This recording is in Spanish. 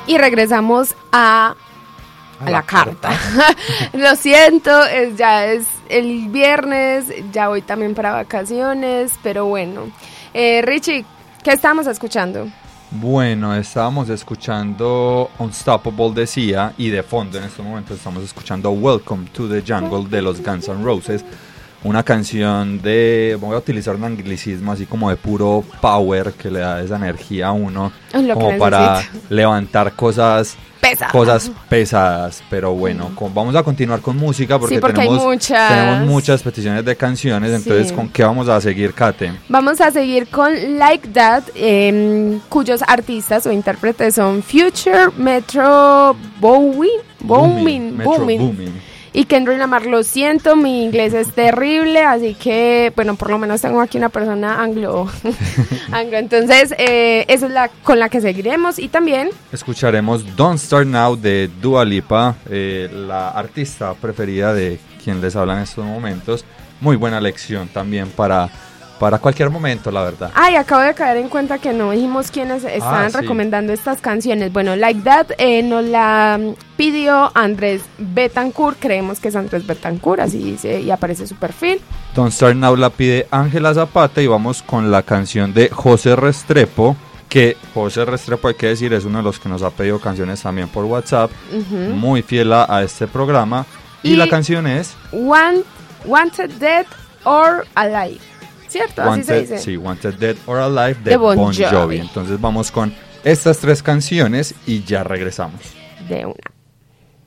Y regresamos a la carta. Lo siento, ya es el viernes, ya voy también para vacaciones, pero bueno. Richie, ¿qué estamos escuchando? Bueno, estábamos escuchando Unstoppable de Sia y de fondo en este momento estamos escuchando Welcome to the Jungle de los Guns N' Roses. Una canción voy a utilizar un anglicismo así como de puro power que le da esa energía a uno, como para levantar cosas pesadas, pero bueno, vamos a continuar con música porque tenemos muchas peticiones de canciones, entonces ¿con qué vamos a seguir, Kate? Vamos a seguir con Like That, cuyos artistas o intérpretes son Future, Metro Boomin y Kendrick Lamar. Lo siento, mi inglés es terrible, así que, bueno, por lo menos tengo aquí una persona anglo. Entonces, esa es con la que seguiremos. Y también escucharemos Don't Start Now de Dua Lipa, la artista preferida de quien les habla en estos momentos. Muy buena lección también para cualquier momento, la verdad. Ay, acabo de caer en cuenta que no dijimos quiénes estaban recomendando estas canciones. Bueno, Like That nos la pidió Andrés Betancourt, creemos que es Andrés Betancourt, así dice y aparece su perfil. Don't Start Now la pide Ángela Zapata y vamos con la canción de José Restrepo, que José Restrepo, hay que decir, es uno de los que nos ha pedido canciones también por WhatsApp, muy fiel a este programa, y la canción es Wanted Dead or Alive. ¿Cierto? Así se dice. Sí, Wanted Dead or Alive de Bon Jovi. Entonces vamos con estas 3 canciones y ya regresamos. De una.